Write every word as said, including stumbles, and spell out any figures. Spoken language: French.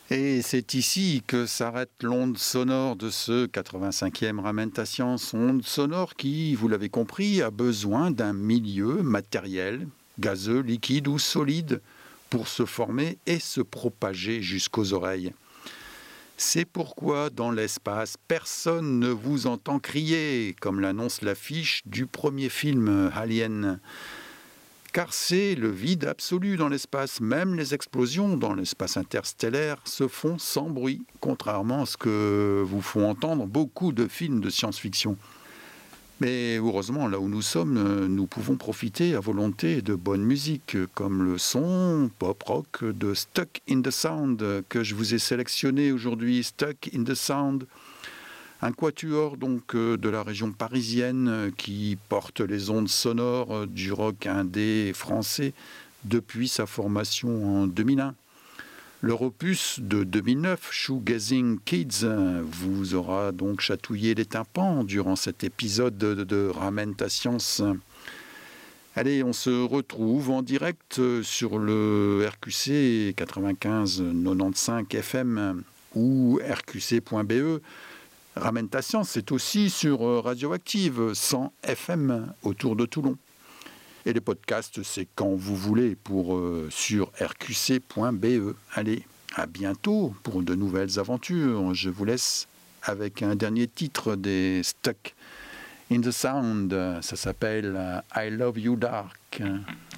Et c'est ici que s'arrête l'onde sonore de ce quatre-vingt-cinquième Ramène ta science, onde sonore qui, vous l'avez compris, a besoin d'un milieu matériel, gazeux, liquide ou solide, pour se former et se propager jusqu'aux oreilles. C'est pourquoi, dans l'espace, personne ne vous entend crier, comme l'annonce l'affiche du premier film Alien. Car c'est le vide absolu dans l'espace. Même les explosions dans l'espace interstellaire se font sans bruit, contrairement à ce que vous font entendre beaucoup de films de science-fiction. Mais heureusement, là où nous sommes, nous pouvons profiter à volonté de bonne musique, comme le son pop-rock de Stuck in the Sound, que je vous ai sélectionné aujourd'hui. Stuck in the Sound, un quatuor donc de la région parisienne qui porte les ondes sonores du rock indé français depuis sa formation en deux mille un. Leur opus de deux mille neuf, Shoegazing Kids, vous aura donc chatouillé les tympans durant cet épisode de, de Ramène ta science. Allez, on se retrouve en direct sur le R Q C quatre-vingt-quinze quatre-vingt-quinze F M ou R Q C point B E. Ramène ta science, c'est aussi sur Radioactive cent F M autour de Toulon. Et les podcasts, c'est quand vous voulez pour euh, sur R Q C point B E. Allez, à bientôt pour de nouvelles aventures. Je vous laisse avec un dernier titre des Stuck in the Sound. Ça s'appelle I Love You Dark.